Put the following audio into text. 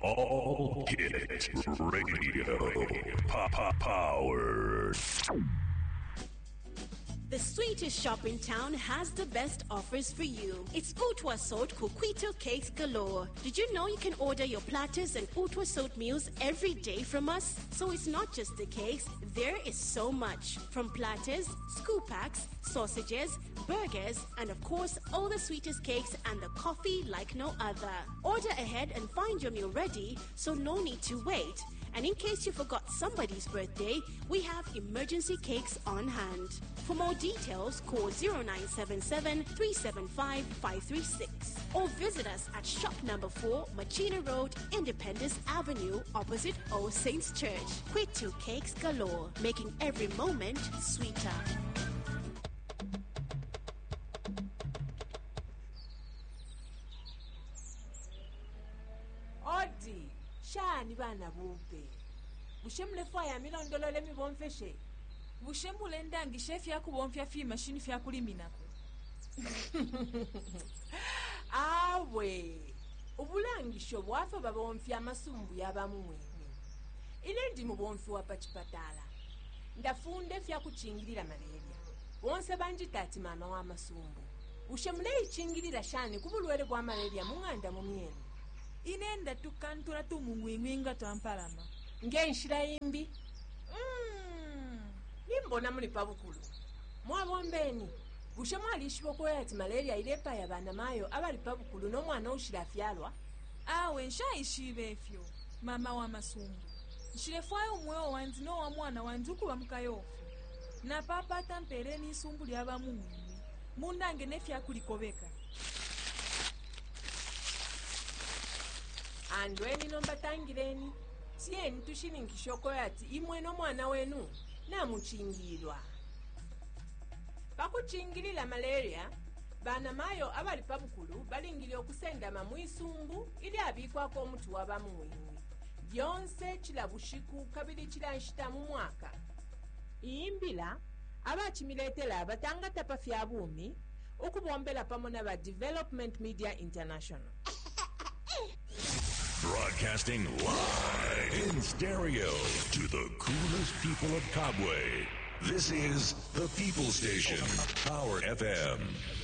All Hit Radio. Power. The sweetest shop in town has the best offers for you. It's Utwa Sot Coquito Cakes galore. Did you know you can order your platters and Utwa Sot meals every day from us? So it's not just the cakes, there is so much. From platters, scoop packs, sausages, burgers, and of course, all the sweetest cakes and the coffee like no other. Order ahead and find your meal ready, so no need to wait. And in case you forgot somebody's birthday, we have emergency cakes on hand. For more details, call 0977 375 536 or visit us at shop number 4, Machina Road, Independence Avenue, opposite All Saints Church. Quito Cakes galore, making every moment sweeter. Odi, shani bana bube. Bushemle faya milondolo lemi bonfeshe. Bushembule ndangi chef yako bonfya fi machine fya kuliminako. Awe. Ubulangisho bwafa babonfya amasumbu yabamumwene. Inendi mu bonfi wa pachipatala. Ndafunde fya kuchingirira malaria. Wonse banjitati mama wa masumbu. Bushemle ichingirira shani kubulwere bwa malaria munganda mu myene. Inenda tukantura tumungwingwinga twampalama. Ngenshira imbi. Nimbona muli pabukulu. Mwabombeni. Bushe mwalishibwa ko yati malaria ilepa ya bana mayo abali pabukulu no mwana ushira fyalwa. Awe nshayishibe efyo. Mama wa masumbu. Nshirefwayo umweo wanzi no wa mwana wanzuku wa mkayofu. Na papa tampere ni sumbu lyaba mungu. Mundange nefya kulikobeka. Andweni nomba tangireni. Tieni tushininkishoko yati imwe no mwana wenu na muchingirwa. Pakuchingirila malaria, bana mayo abali pabukulu balingili okusenda mamwisumbu ili abikwa ko mutu wabamwini. Byonse chilabushiku kabili chilanshita mu mwaka. Imbila abachimiletela abatangata pafya bumi okubombela pamona ba Development Media International. Broadcasting live in stereo to the coolest people of Kabwe. This is the People Station, Power FM.